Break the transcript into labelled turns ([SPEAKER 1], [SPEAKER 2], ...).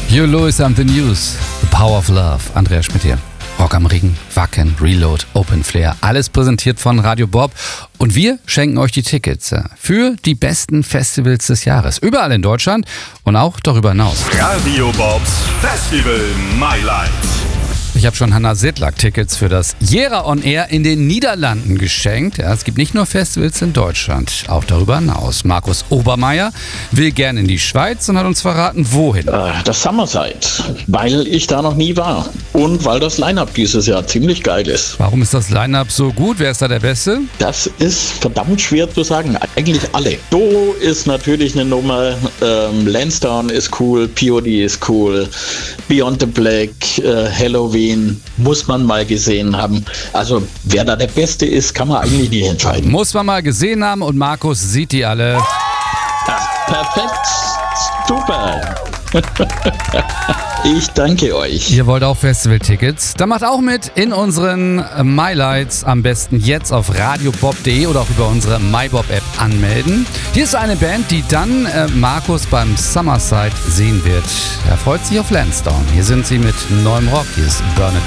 [SPEAKER 1] You Louis and the News, The Power of Love. Andreas Schmidt hier. Rock am Ring, Wacken, Reload, Open Flair. Alles präsentiert von Radio Bob. Und wir schenken euch die Tickets für die besten Festivals des Jahres. Überall in Deutschland und auch darüber hinaus.
[SPEAKER 2] Radio Bobs Festival My Life.
[SPEAKER 1] Ich habe schon Hanna Sedlak-Tickets für das Jera On Air in den Niederlanden geschenkt. Ja, es gibt nicht nur Festivals in Deutschland, auch darüber hinaus. Markus Obermeier will gerne in die Schweiz und hat uns verraten, wohin.
[SPEAKER 3] Das Summerside, weil ich da noch nie war und weil das Line-Up dieses Jahr ziemlich geil ist.
[SPEAKER 1] Warum ist das Line-Up so gut? Wer ist da der Beste?
[SPEAKER 3] Das ist verdammt schwer zu sagen. Eigentlich alle. Do ist natürlich eine Nummer, Lansdowne ist cool, POD ist cool, Beyond the Black, Halloween muss man mal gesehen haben. Also wer da der Beste ist, kann man eigentlich nicht entscheiden.
[SPEAKER 1] Muss man mal gesehen haben und Markus sieht die alle.
[SPEAKER 3] Perfekt, super. Ich danke euch.
[SPEAKER 1] Ihr wollt auch Festival-Tickets? Dann macht auch mit in unseren MyLights. Am besten jetzt auf radiobob.de oder auch über unsere MyBob-App anmelden. Hier ist eine Band, die dann Markus beim Summerside sehen wird. Er freut sich auf Lansdowne. Hier sind sie mit neuem Rock. Hier ist Burn It